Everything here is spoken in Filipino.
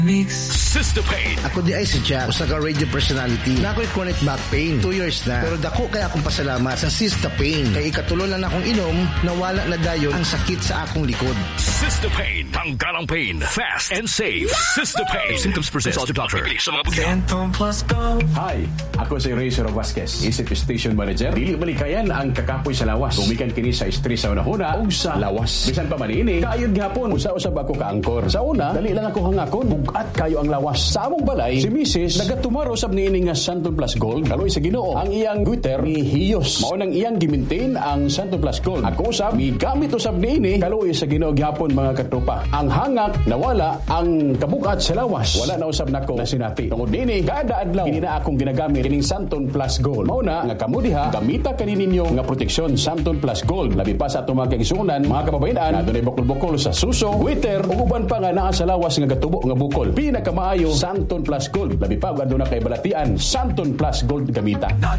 Sistopain. Ako di ay si Jack, usa ka radio personality. Na ako'y chronic back pain. 2 years na. Pero dako kaya akong pasalamat sa Sistopain. Kay ikatulo lang akong inom, nawala na dayon ang sakit sa akong likod. Sistopain. Tanggalang pain. Fast and safe. Sistopain. If symptoms persist, consult your doctor. Sa mga bukyan. Hi, ako si Razor Vasquez, Isip Station Manager. Dili malikayan ang kakapoy sa lawas. Umikan kini sa stress sa unahuna o sa lawas. Bisan pa man ini, kaayod gihapon. Usa-usab ako ka-angkor. Sa una, dali lang ako hangakon. Bugat kayo ang lawas. Sa among balay, si Mrs. nagatumaro sab niini nga Santon Plus Gold. Kaloy sa Ginoo, ang iyang Twitter ni hiyos. Mao nang iyang gimaintain ang Santon Plus Gold. Ako usab, gigamit usab niini. Kaloy sa Ginoo gihapon mga katropa. Ang hangak nawala, ang kabugat sa lawas. Wala na usab nako na sinati. Tungod niini, kada adlaw kini na akong ginagamit kining Santon Plus Gold. Mao na nga kamo diha, gamita kani ninyo nga proteksyon Santon Plus Gold. Labi pa sa atong mga kaigsuonan, mga kababayan, adunay bukol-bukol sa suso, Twitter, ug uban pa nga naa sa lawas nga gatubo nga bukol. Pinakamaayo Santon Plus Gold. Labi pa aduna kay balatian, Santon Plus Gold gamita.